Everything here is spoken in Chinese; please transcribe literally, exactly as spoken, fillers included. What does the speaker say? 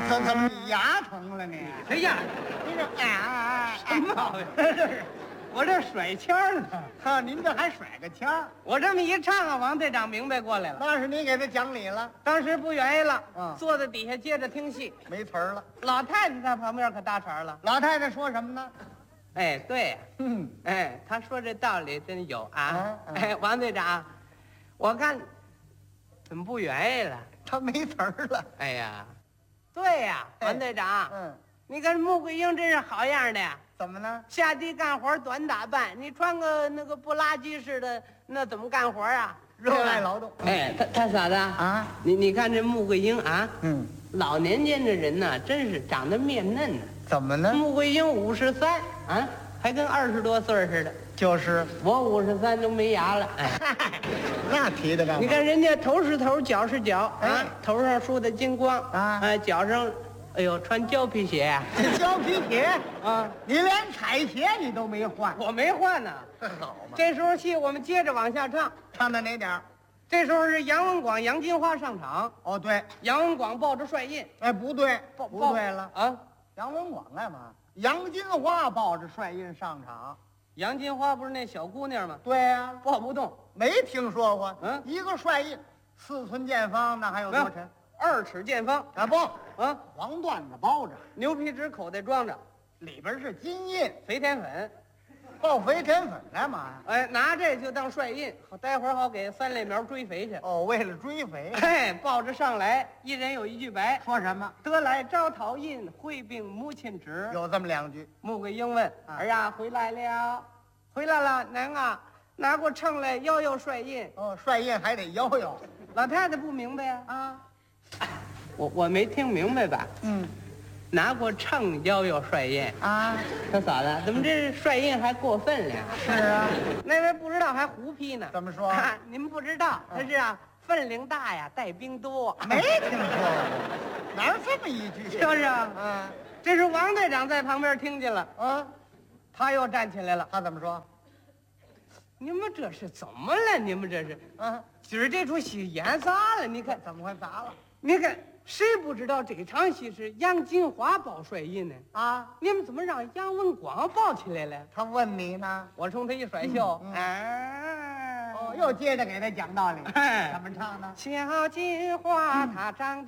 怎怎么你牙疼了你？ 谁呀？ 你这哎哎什么毛病？我这甩签儿呢。 哈，您这还甩个签儿？ 我这么一唱啊，王队长明白过来了。 那是你给他讲理了， 当时不愿意了， 嗯坐在底下接着听戏。 没词儿了。 老太太在旁边可搭茬了。 老太太说什么呢？ 哎，对呀， 嗯， 哎，他说这道理真有啊。 嗯嗯哎，王队长，我看怎么不愿意了？ 他没词儿了。 哎呀，对呀， 哎王队长， 嗯， 你看穆桂英真是好样的呀。 怎么呢？ 下地干活短打扮，你穿个那个不拉几似的，那怎么干活啊？ 热爱劳动。 哎，他他嫂子啊， 你你看这穆桂英啊， 嗯， 老年间的人呢，真是长得面嫩呢。 怎么呢？ 穆桂英五十三啊，还跟二十多岁似的。 就是我五十三都没牙了。哎， 那提的干嘛？ 你看人家头是头，脚是脚啊哎， 头上梳的金光啊哎，脚上，哎呦，穿胶皮鞋呀这胶皮鞋， 啊， 你连彩鞋你都没换， 我没换呢。 好嘛？ 这时候戏我们接着往下唱。 唱到哪点儿？ 这时候是杨文广、杨金花上场， 哦，对， 杨文广抱着帅印， 哎，不对， 抱不对了。 啊！ 杨文广干嘛？杨金花抱着帅印上场。 杨金花不是那小姑娘吗？ 对呀、 抱不动， 没听说过。 嗯一个帅印，四寸见方，那还有多沉？ 二尺见方啊不， 啊， 黄缎子包着， 牛皮纸口袋装着， 里边是金印， 肥田粉， 爆肥田粉干嘛呀？ 哎，拿这就当帅印，待会儿好给三类苗追肥去。 哦，为了追肥。 哎，抱着上来，一人有一句白， 说什么？ 得来招讨印，会并母亲旨。 有这么两句。 穆桂英问：“ 啊儿呀，回来了，回来了，娘啊，拿过秤来摇摇帅印。” 哦，帅印还得摇摇。 老太太不明白呀、 啊， 我我没听明白吧？ 嗯， 拿过秤摇摇帅印， 啊， 他嫂子怎么这帅印还过分了？ 是啊， 那位不知道还胡批呢。 怎么说？ 啊？你们不知道，他是啊，分量大呀，带兵多， 没听说过，哪有这么一句？ 是不是啊？ 啊这是王队长在旁边听见了， 啊， 他又站起来了。 他怎么说？ 你们这是怎么了？你们这是啊， 今儿这出戏演砸了？你看， 怎么会砸了？ 你看，谁不知道这场戏是杨金花抱帅印呢？ 啊， 你们怎么让杨文广抱起来了？ 他问你呢？ 我冲他一甩袖， 嗯嗯哎， 哦，又接着给他讲道理。 哎怎么唱呢？ 小金花她长得